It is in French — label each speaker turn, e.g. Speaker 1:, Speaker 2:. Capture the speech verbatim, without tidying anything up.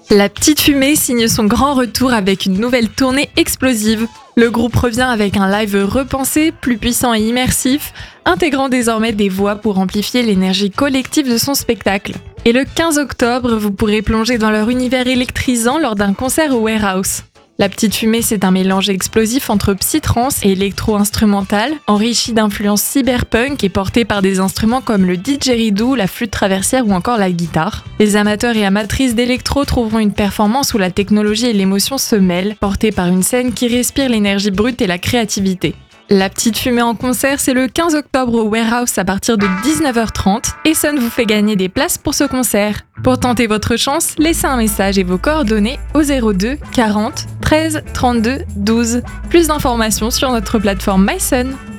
Speaker 1: La Petite Fumée signe son grand retour avec une nouvelle tournée explosive. Le groupe revient avec un live repensé, plus puissant et immersif, intégrant désormais des voix pour amplifier l'énergie collective de son spectacle. Et le quinze octobre, vous pourrez plonger dans leur univers électrisant lors d'un concert au Warehouse. La Petite Fumée, c'est un mélange explosif entre psytrance et électro-instrumental, enrichi d'influences cyberpunk et porté par des instruments comme le didgeridoo, la flûte traversière ou encore la guitare. Les amateurs et amatrices d'électro trouveront une performance où la technologie et l'émotion se mêlent, portée par une scène qui respire l'énergie brute et la créativité. La Petite Fumée en concert, c'est le quinze octobre au Warehouse à partir de dix-neuf heures trente et Sun vous fait gagner des places pour ce concert. Pour tenter votre chance, laissez un message et vos coordonnées au zéro deux quarante treize trente-deux douze. Plus d'informations sur notre plateforme MySun.